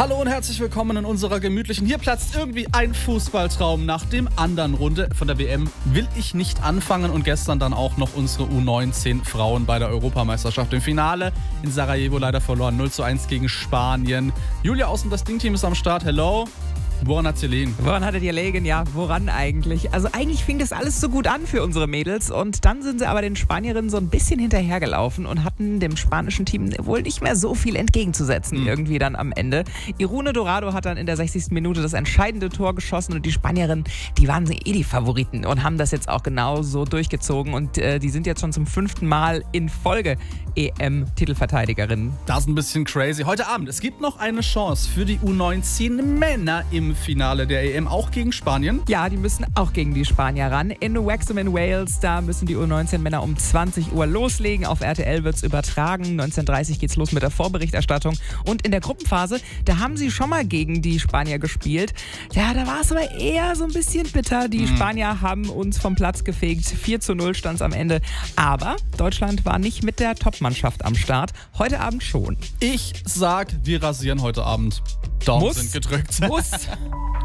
Hallo und herzlich willkommen in unserer gemütlichen, hier platzt irgendwie ein Fußballtraum nach dem anderen Runde von der WM. Will ich nicht anfangen und gestern dann auch noch unsere U19 Frauen bei der Europameisterschaft im Finale in Sarajevo leider verloren, 0:1 gegen Spanien. Julia aus dem Das Ding-Team ist am Start, hello. Woran hat's dir liegen? Woran hattet ihr liegen? Ja, woran eigentlich? Also eigentlich fing das alles so gut an für unsere Mädels und dann sind sie aber den Spanierinnen so ein bisschen hinterhergelaufen und hatten dem spanischen Team wohl nicht mehr so viel entgegenzusetzen irgendwie dann am Ende. Irune Dorado hat dann in der 60. Minute das entscheidende Tor geschossen und die Spanierinnen, die waren die Favoriten und haben das jetzt auch genauso durchgezogen und die sind jetzt schon zum 5. Mal in Folge EM-Titelverteidigerinnen. Das ist ein bisschen crazy. Heute Abend, es gibt noch eine Chance für die U19 Männer im Finale der EM, auch gegen Spanien. Ja, die müssen auch gegen die Spanier ran. In Wrexham in Wales, da müssen die U19-Männer um 20 Uhr loslegen. Auf RTL wird es übertragen. 19:30 geht's los mit der Vorberichterstattung. Und in der Gruppenphase, da haben sie schon mal gegen die Spanier gespielt. Ja, da war es aber eher so ein bisschen bitter. Die Spanier haben uns vom Platz gefegt. 4:0 stand es am Ende. Aber Deutschland war nicht mit der Top-Mannschaft am Start. Heute Abend schon. Ich sag, wir rasieren heute Abend. Daumen sind gedrückt. Muss.